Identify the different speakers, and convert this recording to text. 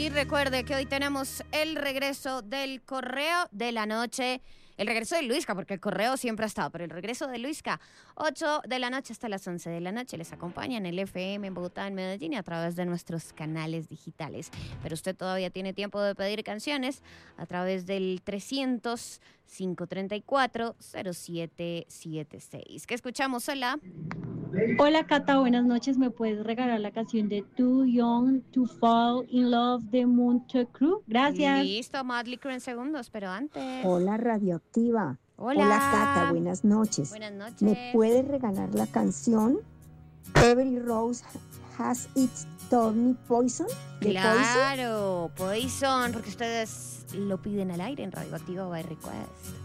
Speaker 1: Y recuerde que hoy tenemos el regreso del correo de la noche. El regreso de Luisca, porque el correo siempre ha estado, pero el regreso de Luisca, 8 de la noche hasta las 11 de la noche. Les acompaña en el FM en Bogotá, en Medellín y a través de nuestros canales digitales. Pero usted todavía tiene tiempo de pedir canciones a través del 300-534-0776. ¿Qué escuchamos? Hola.
Speaker 2: Hola Cata, buenas noches. ¿Me puedes regalar la canción de Too Young to Fall in Love de Monte Crew? Gracias.
Speaker 1: Listo, Motley Crue en segundos, pero antes.
Speaker 3: Hola Radioactiva.
Speaker 1: Hola.
Speaker 3: Cata, buenas noches.
Speaker 1: Buenas noches.
Speaker 3: ¿Me puedes regalar la canción Every Rose Has Its Thorny Poison? De
Speaker 1: Claro, Poison, porque ustedes lo piden al aire en Radioactiva by Request.